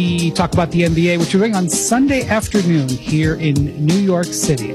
We talk about the NBA, which we're doing on Sunday afternoon here in New York City.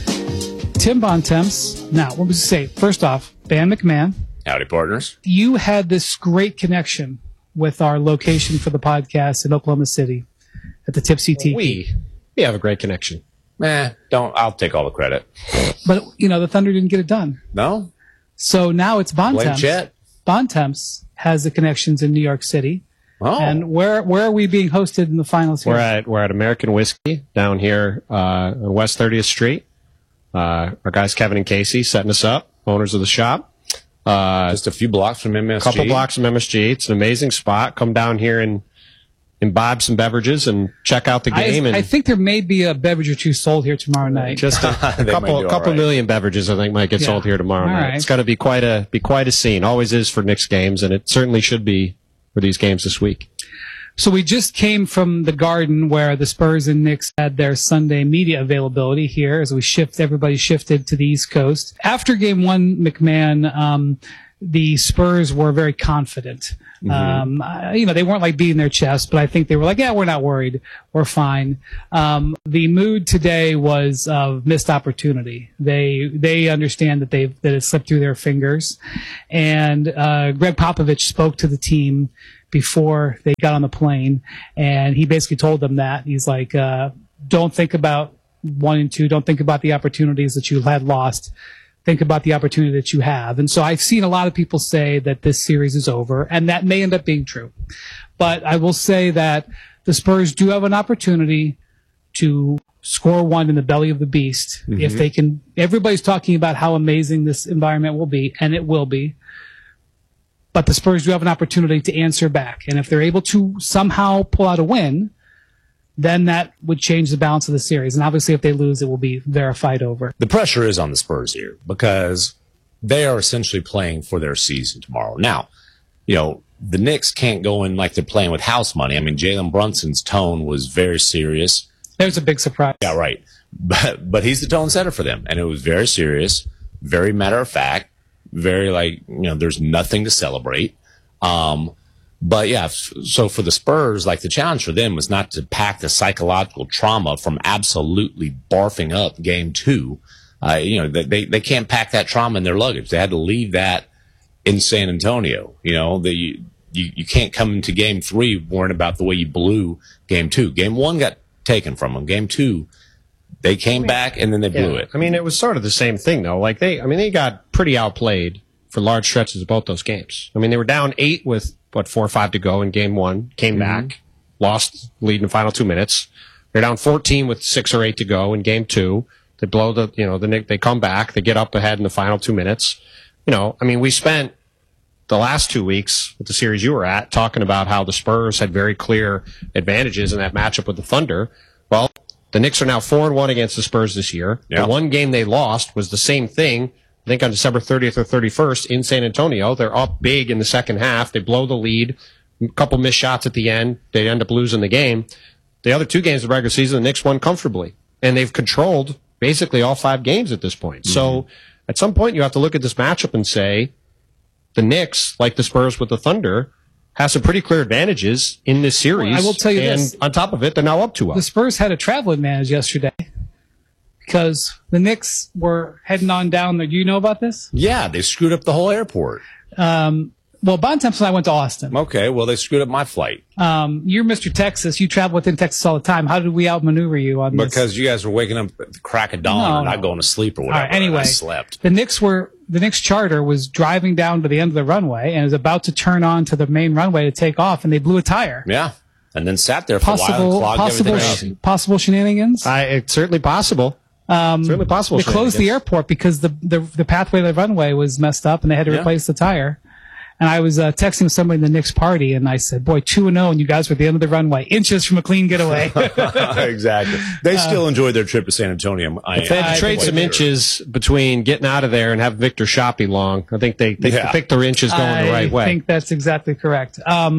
Tim Bontemps. Now, what was to say? First off, Ben McMahon. Howdy, partners. You had this great connection with our location for the podcast in Oklahoma City at the Tipsy Tiki. We have a great connection. I'll take all the credit. But, the Thunder didn't get it done. No? So now it's Bontemps. Chet. Bontemps has the connections in New York City. Oh. And where are we being hosted in the finals here? We're at American Whiskey down here on West 30th Street. Our guys Kevin and Casey setting us up, owners of the shop. Just a few blocks from MSG. A couple blocks from MSG. It's an amazing spot. Come down here and imbibe some beverages and check out the game. I think there may be a beverage or two sold here tomorrow night. Just a couple million beverages, I think, might get sold here tomorrow night. Right. It's got to be quite a scene. Always is for Knicks games, and it certainly should be for these games this week. So we just came from the Garden where the Spurs and Knicks had their Sunday media availability here as everybody shifted to the East Coast. After game one, McMahon, the Spurs were very confident. Mm-hmm. They weren't like beating their chest, but I think they were like, yeah, we're not worried. We're fine. The mood today was of missed opportunity. They understand that it slipped through their fingers. And, Greg Popovich spoke to the team before they got on the plane, and he basically told them that. He's like, don't think about 1 and 2. Don't think about the opportunities that you had lost. Think about the opportunity that you have. And so I've seen a lot of people say that this series is over, and that may end up being true. But I will say that the Spurs do have an opportunity to score one in the belly of the beast. Mm-hmm. If they can. Everybody's talking about how amazing this environment will be, and it will be. But the Spurs do have an opportunity to answer back. And if they're able to somehow pull out a win, then that would change the balance of the series. And obviously, if they lose, it will be verified over. The pressure is on the Spurs here because they are essentially playing for their season tomorrow. Now, the Knicks can't go in like they're playing with house money. I mean, Jalen Brunson's tone was very serious. There's a big surprise. Yeah, right. But he's the tone setter for them. And it was very serious, very matter of fact. Very there's nothing to celebrate. But yeah, so for the Spurs, the challenge for them was not to pack the psychological trauma from absolutely barfing up game 2. They can't pack that trauma in their luggage. They had to leave that in San Antonio. You can't come into game 3 worrying about the way you blew game 2. Game 1 got taken from them. Game 2, they came back and then they blew it. I mean, it was sort of the same thing though. They got pretty outplayed for large stretches of both those games. I mean, they were down 8 with 4 or 5 to go in game 1, came back, lost lead in the final 2 minutes. They're down 14 with 6 or 8 to go in game 2. They blow they come back, they get up ahead in the final 2 minutes. We spent the last 2 weeks with the series you were at talking about how the Spurs had very clear advantages in that matchup with the Thunder. Well, the Knicks are now 4-1 against the Spurs this year. Yeah. The one game they lost was the same thing, I think on December 30th or 31st in San Antonio. They're up big in the second half. They blow the lead. A couple missed shots at the end. They end up losing the game. The other 2 games of the regular season, the Knicks won comfortably. And they've controlled basically all 5 games at this point. Mm-hmm. So at some point you have to look at this matchup and say the Knicks, like the Spurs with the Thunder, has some pretty clear advantages in this series. Well, I will tell you this. On top of it, they're now up 2-0. The Spurs had a travel advantage yesterday because the Knicks were heading on down there. Do you know about this? Yeah, they screwed up the whole airport. Well, Bontemps and I went to Austin. Okay, well, they screwed up my flight. You're Mr. Texas. You travel within Texas all the time. How did we outmaneuver you on this? Because you guys were waking up at the crack of dawn and not going to sleep or whatever. All right, anyway, I slept. The Knicks charter was driving down to the end of the runway and was about to turn on to the main runway to take off, and they blew a tire. Yeah, and then sat there for a while and clogged everything up. Possible shenanigans? It's certainly possible. Certainly possible. They closed the airport because the pathway to the runway was messed up, and they had to replace the tire. And I was texting somebody in the Knicks party, and I said, boy, 2-0, and you guys were at the end of the runway, inches from a clean getaway. Exactly. They still enjoyed their trip to San Antonio. If they had to trade some inches between getting out of there and having Victor Shop be long, I think they picked their inches going the right way. I think that's exactly correct.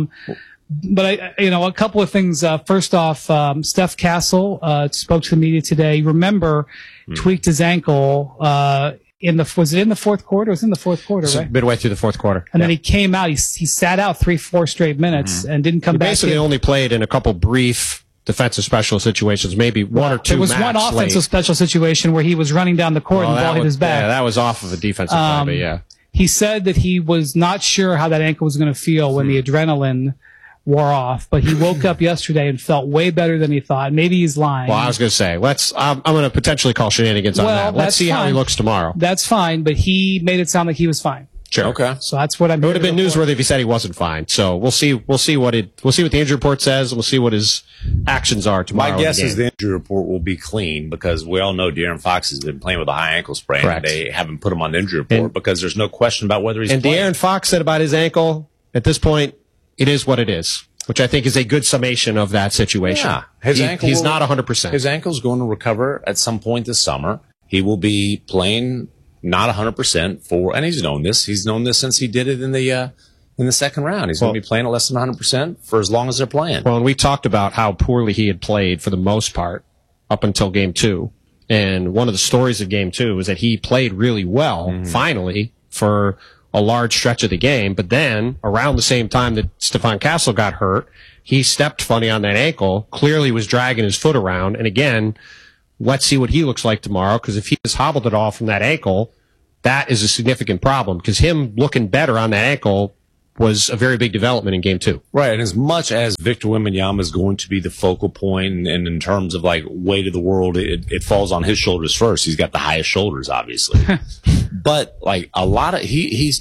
But a couple of things. First off, Steph Castle spoke to the media today. Remember, tweaked his ankle was it in the fourth quarter? It was in the fourth quarter, So right? midway through the fourth quarter. And then he came out. He sat out 3-4 straight minutes and didn't come He back. basically in. only played in a couple brief defensive special situations, maybe one or two. There was max one offensive late. special situation where he was running down the court and the ball hit his back. Yeah, that was off of a defensive play, but yeah. He said that he was not sure how that ankle was going to feel when the adrenaline wore off, but he woke up yesterday and felt way better than he thought. Maybe he's lying. Well, I was going to say, I'm going to potentially call shenanigans on that. Let's that's see how he fine. looks tomorrow. That's fine, but he made it sound like he was fine. Sure. Okay. So that's what I'm. It would have been newsworthy if he said he wasn't fine. So we'll see what the injury report says, and we'll see what his actions are tomorrow. My guess is the injury report will be clean because we all know De'Aaron Fox has been playing with a high ankle sprain. Correct. They haven't put him on the injury report because there's no question about whether he's And playing. De'Aaron Fox said about his ankle, at this point, it is what it is, which I think is a good summation of that situation. Yeah. His ankle he's will- not 100%. His ankle's going to recover at some point this summer. He will be playing not 100% and he's known this. He's known this since he did it in the second round. He's going to be playing at less than 100% for as long as they're playing. Well, and we talked about how poorly he had played for the most part up until game 2. And one of the stories of game 2 was that he played really well, finally, for a large stretch of the game. But then, around the same time that Stephon Castle got hurt, he stepped funny on that ankle, clearly was dragging his foot around. And again, let's see what he looks like tomorrow, because if he has hobbled at all from that ankle, that is a significant problem, because him looking better on that ankle was a very big development in game 2. Right, and as much as Victor Wembanyama is going to be the focal point, and in terms of like weight of the world, it falls on his shoulders first. He's got the highest shoulders, obviously. But like a lot of it's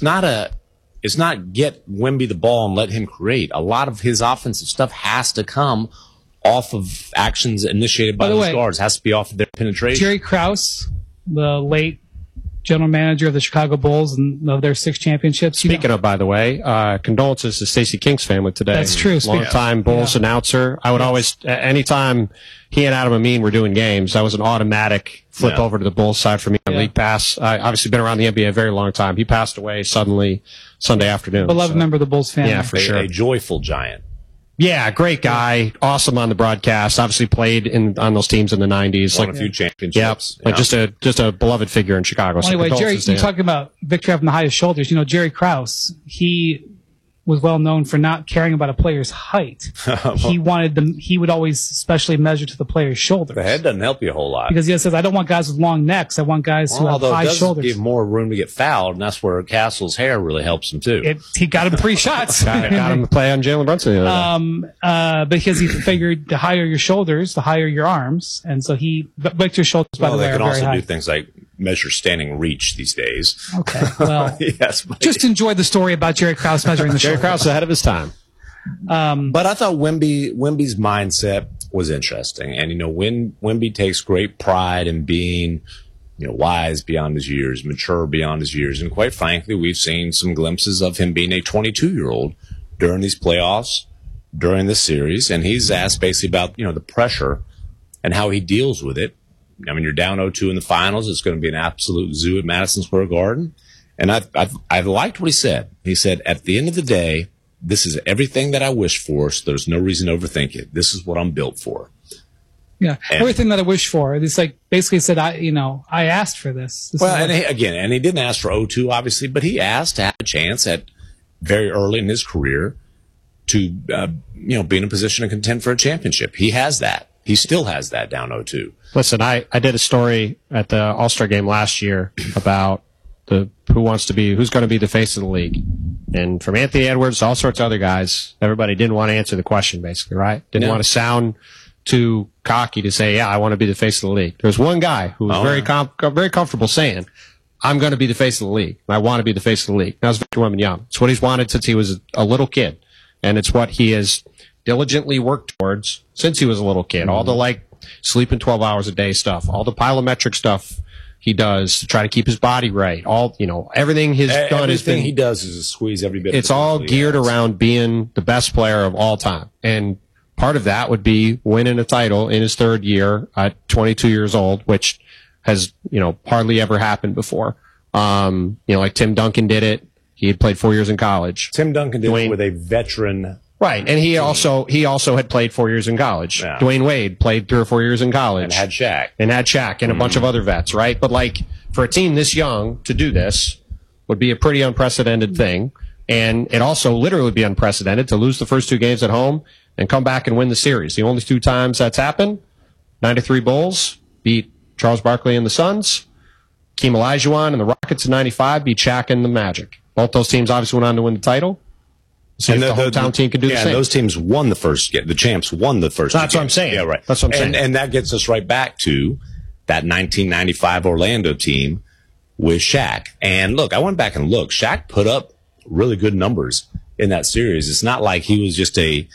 not get Wemby the ball and let him create. A lot of his offensive stuff has to come off of actions initiated by By the those way, guards. Has to be off of their penetration. Jerry Krause, the late general manager of the Chicago Bulls and of their 6 championships. Speaking of, by the way, condolences to Stacey King's family today. That's true. Long-time Bulls announcer. I would always, anytime he and Adam Amin were doing games, that was an automatic flip over to the Bulls side for me on League Pass. I obviously been around the NBA a very long time. He passed away suddenly Sunday afternoon. beloved member of the Bulls family. Yeah, for sure. A joyful giant. Yeah, great guy. Awesome on the broadcast. Obviously played on those teams in the 90s. Won a few championships. Like just a beloved figure in Chicago. Well, anyway, Jerry, condolences to you're him. talking about Victor having the highest shoulders. You know, Jerry Krause, he was well known for not caring about a player's height. He would always specially measure to the player's shoulders. The head doesn't help you a whole lot. Because he says, I don't want guys with long necks. I want guys who have Although it high does shoulders. give more room to get fouled, and that's where Castle's hair really helps him too. He got him 3 shots. Got him to play on Jalen Brunson the other day. Because he figured the higher your shoulders, the higher your arms. And so Victor's shoulders, by the way, They are can very also high. do things like measure standing reach these days. Okay, well, Yes, but, just enjoy the story about Jerry Krause measuring the Jerry shoulders. Krause ahead of his time. but I thought Wemby's mindset was interesting, and Wemby takes great pride in being wise beyond his years, mature beyond his years, and quite frankly, we've seen some glimpses of him being a 22-year-old during these playoffs, during this series, and he's asked basically about the pressure and how he deals with it. I mean, you're down 0-2 in the finals. It's going to be an absolute zoo at Madison Square Garden. And I liked what he said. He said, at the end of the day, this is everything that I wish for, so there's no reason to overthink it. This is what I'm built for. Yeah, everything that I wish for. It's like basically said, I asked for this. And he didn't ask for 0-2, obviously, but he asked to have a chance at very early in his career to, be in a position to contend for a championship. He has that. He still has that down 0-2. Listen, I did a story at the All-Star game last year about who's going to be the face of the league. And from Anthony Edwards to all sorts of other guys, everybody didn't want to answer the question, basically, right? Didn't want to sound too cocky to say, yeah, I want to be the face of the league. There's one guy who was very comfortable saying, I'm going to be the face of the league. I want to be the face of the league. That was Victor Wembanyama. It's what he's wanted since he was a little kid. And it's what he has diligently worked towards since he was a little kid. All the sleeping 12 hours a day stuff, all the plyometric stuff he does to try to keep his body right. Everything he's done has been. Everything he does is to squeeze every bit. It's all geared around being the best player of all time. And part of that would be winning a title in his 3rd year at 22 years old, which has, hardly ever happened before. Like Tim Duncan did it. He had played 4 years in college. Tim Duncan did it with a veteran. Right, and he also had played 4 years in college. Yeah. Dwayne Wade played 3 or 4 years in college. And had Shaq. And a bunch of other vets, right? But for a team this young to do this would be a pretty unprecedented thing. And it also literally would be unprecedented to lose the first 2 games at home and come back and win the series. The only 2 times that's happened, 93 Bulls beat Charles Barkley and the Suns. Hakeem Olajuwon and the Rockets in 95 beat Shaq and the Magic. Both those teams obviously went on to win the title. See if the hometown team could do the same. Yeah, those teams won the first game. The champs won the first That's game. what I'm saying. Yeah, right. That's what I'm saying. And that gets us right back to that 1995 Orlando team with Shaq. And look, I went back and looked. Shaq put up really good numbers in that series. It's not like he was just a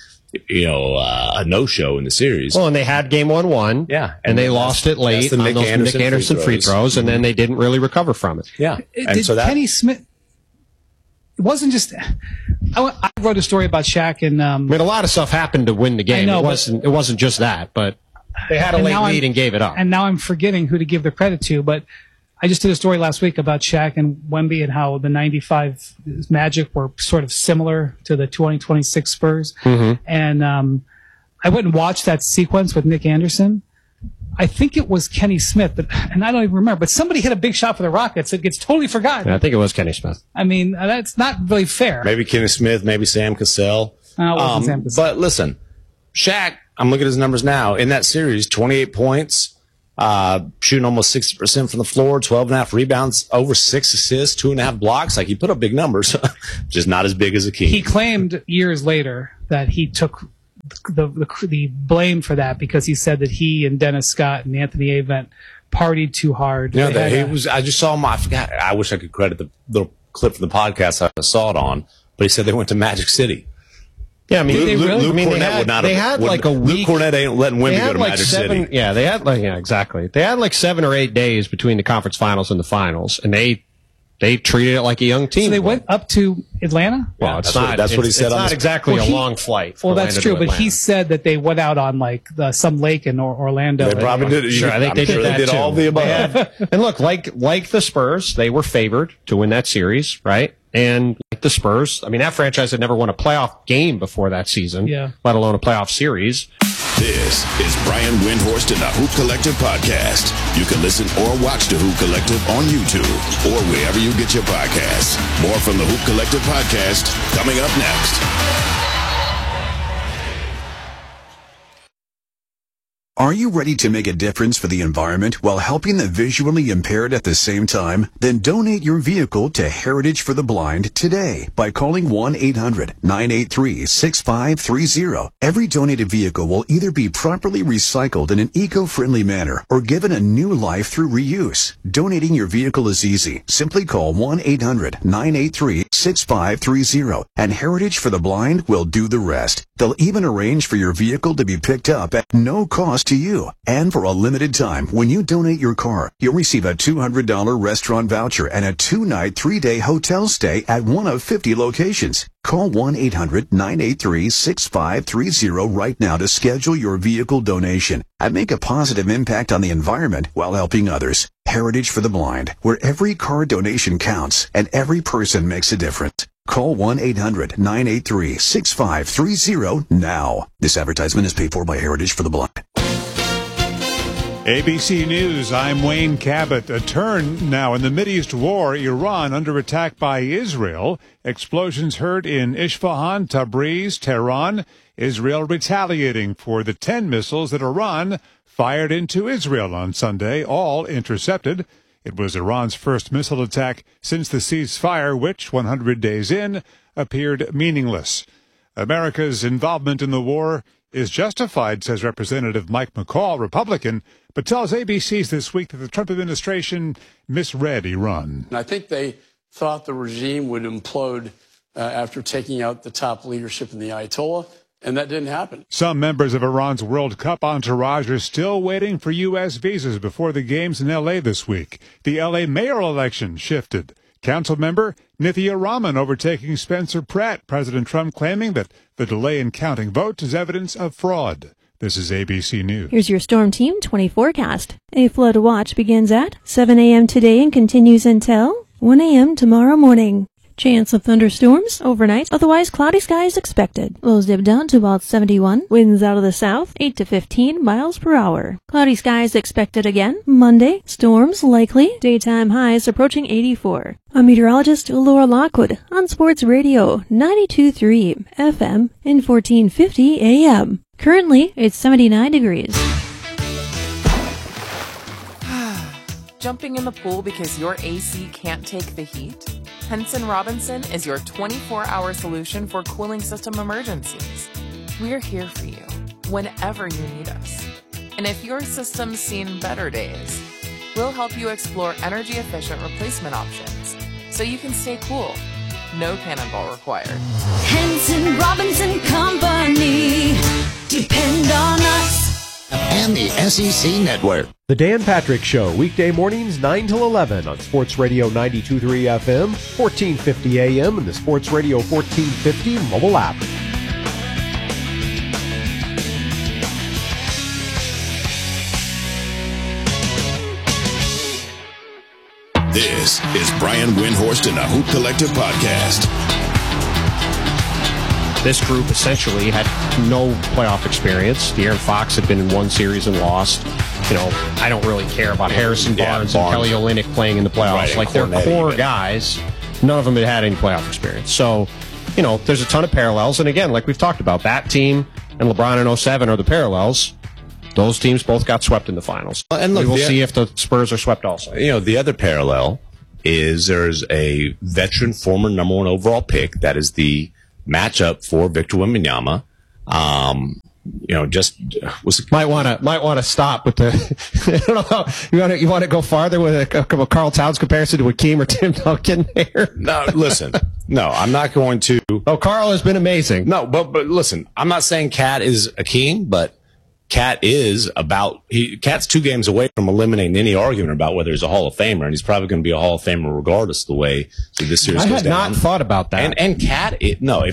no-show in the series. Well, and they had game 1-1. Yeah. And they lost it late on those Nick Anderson free throws, and then they didn't really recover from it. Yeah. Did Kenny Smith... It wasn't just... I wrote a story about Shaq and... I mean, a lot of stuff happened to win the game. I know, it wasn't just that, but they had a late lead and gave it up. And now I'm forgetting who to give the credit to, but I just did a story last week about Shaq and Wemby and how the 95 Magic were sort of similar to the 2026 Spurs. Mm-hmm. And I went and watched that sequence with Nick Anderson. I think it was Kenny Smith, and I don't even remember, but somebody hit a big shot for the Rockets. It gets totally forgotten. Yeah, I think it was Kenny Smith. I mean, that's not really fair. Maybe Kenny Smith, maybe Sam Cassell. No, it wasn't Sam Cassell. But listen, Shaq, I'm looking at his numbers now. In that series, 28 points, shooting almost 60% from the floor, 12.5 rebounds, over 6 assists, 2.5 blocks. Like, he put up big numbers, just not as big as a King. He claimed years later that he took the blame for that because he said that he and Dennis Scott and Anthony Avent partied too hard. Yeah, I just saw him. I forgot. I wish I could credit the little clip from the podcast I saw it on, but he said they went to Magic City. Yeah, I mean, Luke Cornett would not have. They had like a week. Luke Cornett ain't letting women go to Magic City. Yeah, they had exactly. They had like 7 or 8 days between the conference finals and the finals, and they treated it like a young team. So they went up to Atlanta? Well, it's not. That's what he said. It's not exactly a long flight. Well, that's true, but he said that they went out on like some lake in Orlando. They probably did. Sure, I think they did all the above. And look, like the Spurs, they were favored to win that series, right? And like the Spurs, I mean, that franchise had never won a playoff game before that season, let alone a playoff series. This is Brian Windhorst and the Hoop Collective podcast. You can listen or watch the Hoop Collective on YouTube or wherever you get your podcasts. More from the Hoop Collective podcast coming up next. Are you ready to make a difference for the environment while helping the visually impaired at the same time? Then donate your vehicle to Heritage for the Blind today by calling 1-800-983-6530. Every donated vehicle will either be properly recycled in an eco-friendly manner or given a new life through reuse. Donating your vehicle is easy. Simply call 1-800-983-6530 and Heritage for the Blind will do the rest. They'll even arrange for your vehicle to be picked up at no cost to you. And for a limited time, when you donate your car, you'll receive a $200 restaurant voucher and a 2-night, 3-day hotel stay at one of 50 locations. Call 1-800-983-6530 right now to schedule your vehicle donation and make a positive impact on the environment while helping others. Heritage for the Blind, where every car donation counts and every person makes a difference. Call 1-800-983-6530 now. This advertisement is paid for by Heritage for the Blind. ABC News, I'm Wayne Cabot. A turn now in the Mideast war, Iran under attack by Israel. Explosions heard in Isfahan, Tabriz, Tehran. Israel retaliating for the 10 missiles that Iran fired into Israel on Sunday, all intercepted. It was Iran's first missile attack since the ceasefire, which, 100 days in, appeared meaningless. America's involvement in the war is justified, says Representative Mike McCall, Republican, but tells ABC's This Week that the Trump administration misread Iran. I think they thought the regime would implode after taking out the top leadership in the Ayatollah, and that didn't happen. Some members of Iran's World Cup entourage are still waiting for U.S. visas before the games in L.A. this week. The L.A. mayoral election shifted. Council member Nithya Raman overtaking Spencer Pratt. President Trump claiming that the delay in counting votes is evidence of fraud. This is ABC News. Here's your Storm Team 20 forecast. A flood watch begins at 7 a.m. today and continues until 1 a.m. tomorrow morning. Chance of thunderstorms overnight, otherwise cloudy skies expected. Lows dip down to about 71. Winds out of the south, 8 to 15 miles per hour. Cloudy skies expected again. Monday, storms likely. Daytime highs approaching 84. I'm meteorologist Laura Lockwood on Sports Radio 92.3 FM and 1450 AM. Currently, it's 79 degrees. Jumping in the pool because your AC can't take the heat? Henson Robinson is your 24-hour solution for cooling system emergencies. We're here for you whenever you need us. And if your system's seen better days, we'll help you explore energy-efficient replacement options so you can stay cool. No cannonball required. Henson Robinson Company. Depend on us. And the SEC Network. The Dan Patrick Show, weekday mornings 9 till 11 on Sports Radio 92.3 FM, 1450 AM, and the Sports Radio 1450 mobile app. This is Brian Windhorst and the Hoop Collective Podcast. This group essentially had no playoff experience. De'Aaron Fox had been in one series and lost. You know, I don't really care about Harrison Barnes and Kelly Olynyk playing in the playoffs. Right, like, they're core guys. None of them had any playoff experience. So, you know, there's a ton of parallels. And again, like we've talked about, that team and LeBron in 07 are the parallels. Those teams both got swept in the finals. And look, we will see if the Spurs are swept also. You know, the other parallel is there's a veteran former number 1 overall pick that is the matchup for Victor Wembanyama. You know, just might want to stop with the. I don't know. You want to go farther with a Karl Towns comparison to Hakeem or Tim Duncan there? No, listen. No, I'm not going to. Oh, Karl has been amazing. No, but listen, I'm not saying Cat is Hakeem, but Cat is Cat's 2 games away from eliminating any argument about whether he's a Hall of Famer, and he's probably going to be a Hall of Famer regardless of the way this series goes down. I had not thought about that. And Cat,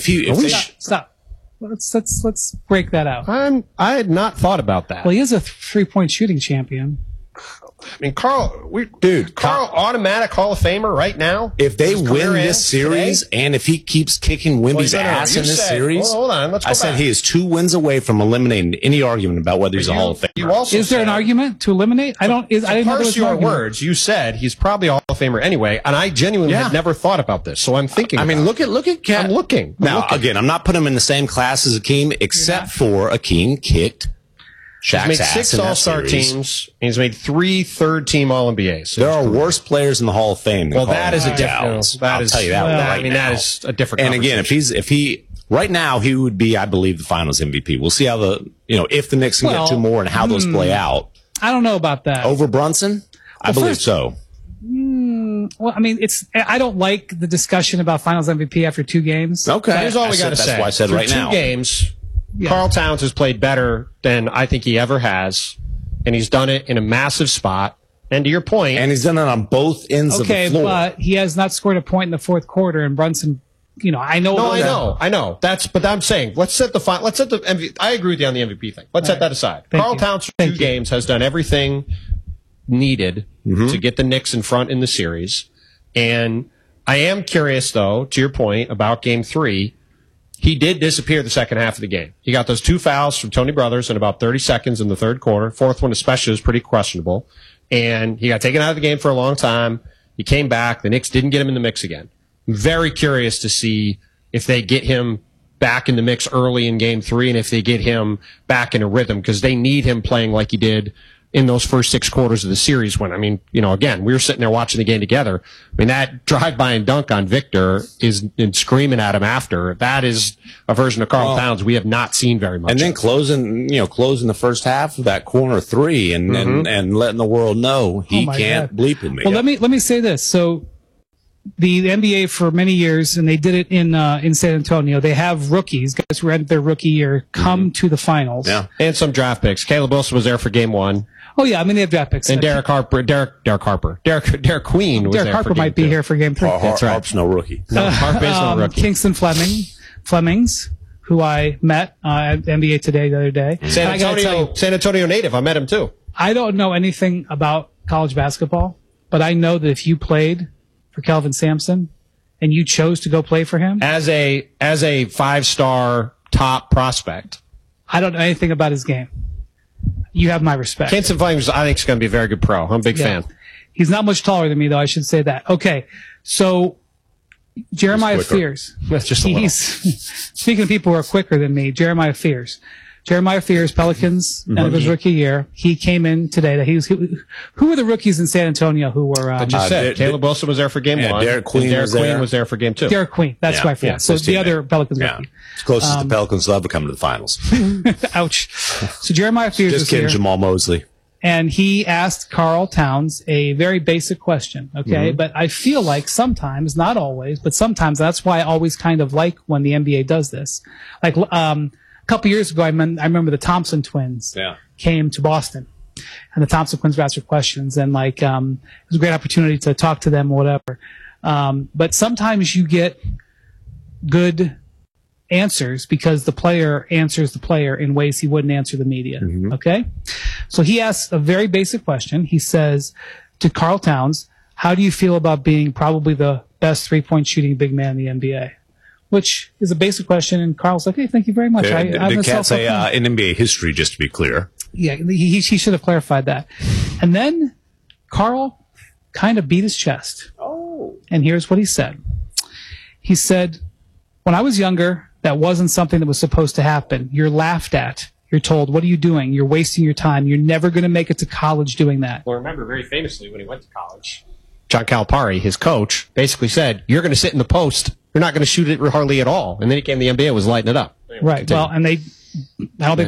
Stop. Let's break that out. I had not thought about that. Well, he is a 3-point shooting champion. I mean, Karl, automatic Hall of Famer right now. If they win this series, today? And if he keeps kicking Wemby's ass in this series, hold on, let's go said he is 2 wins away from eliminating any argument about whether he's a Hall of Famer. Is there an argument to eliminate? I didn't know there was your words. You said he's probably a Hall of Famer anyway, and I genuinely had never thought about this. So I'm thinking. Look at Cat. I'm looking. Again, I'm not putting him in the same class as Hakeem, except for Hakeem kicked Shaq's he's made 6 All-Star teams. He's made 3 third-team All-NBAs. There are worse players in the Hall of Fame than that is a different. I'll tell you that right now. That is a different. And again, if he right now, he would be, I believe, the Finals MVP. We'll see how if the Knicks can get 2 more and how those play out. I don't know about that. Over Brunson, I believe so. Well, I mean, I don't like the discussion about Finals MVP after 2 games. Okay, here's all we got to say. That's why I said right now. 2 games. Yeah. Karl Towns has played better than I think he ever has, and he's done it in a massive spot. And to your point, and he's done it on both ends of the floor. Okay, but he has not scored a point in the 4th quarter, and Brunson, I know. No, I know. But I'm saying, let's set the MVP. I agree with you on the MVP thing. Let's set that aside. Karl Towns, 2 games, has done everything needed to get the Knicks in front in the series. And I am curious, though, to your point about Game 3. He did disappear the second half of the game. He got those 2 fouls from Tony Brothers in about 30 seconds in the 3rd quarter. 4th one especially was pretty questionable. And he got taken out of the game for a long time. He came back. The Knicks didn't get him in the mix again. I'm very curious to see if they get him back in the mix early in Game 3 and if they get him back in a rhythm, because they need him playing like he did in those first 6 quarters of the series when, again, we were sitting there watching the game together. I mean, that drive-by and dunk on Victor and screaming at him after, that is a version of Karl Towns we have not seen very much. And then closing the first half of that corner 3 and letting the world know he can't bleep with me. Well, let me say this. So the NBA for many years, and they did it in San Antonio, they have rookies, guys who had their rookie year, come to the finals. Yeah. And some draft picks. Caleb Wilson was there for Game 1. Oh yeah, I mean they have draft picks. And Derek Queen was Derek there. Harper might be here for Game 3. That's right. Harp's no rookie. No, Harp is no rookie. Kingston Flemings, who I met at NBA Today the other day. San Antonio native. I met him too. I don't know anything about college basketball, but I know that if you played for Kelvin Sampson, and you chose to go play for him? As a 5-star top prospect. I don't know anything about his game. You have my respect. Kenson Fleming, I think, is going to be a very good pro. I'm a big fan. He's not much taller than me, though. I should say that. Okay, so Jeremiah Fears. That's just a little. Speaking of people who are quicker than me, Jeremiah Fears. Jeremiah Fears, Pelicans, end of his rookie year. He came in today. Who were the rookies in San Antonio who were? I just said Caleb Wilson was there for game 1. Derek Queen was there for game 2. Derek Queen. That's why I forgot. So the other Pelicans rookie. It's closest the Pelicans will ever come to the finals. Ouch. So Jeremiah Fears Just was kidding, here, Jamal Mosley. and he asked Karl Towns a very basic question. Okay, but I feel like sometimes, not always, but sometimes that's why I always kind of like when the NBA does this. Like a couple years ago, I remember the Thompson twins came to Boston, and the Thompson twins were asked questions, and it was a great opportunity to talk to them or whatever. But sometimes you get good answers because the player answers the player in ways he wouldn't answer the media. Okay? So he asks a very basic question. He says to Karl Towns, how do you feel about being probably the best three-point shooting big man in the NBA? Which is a basic question, and Karl's like, hey, thank you very much. They can't say in NBA history, just to be clear. Yeah, he should have clarified that. And then Karl kind of beat his chest. And here's what he said. He said, when I was younger, that wasn't something that was supposed to happen. You're laughed at. You're told, what are you doing? You're wasting your time. You're never going to make it to college doing that. Well, remember very famously when he went to college, John Calipari, his coach, basically said, you're going to sit in the post. You're not going to shoot it hardly at all. And then he came to the NBA and was lighting it up. Right. Well, and I don't think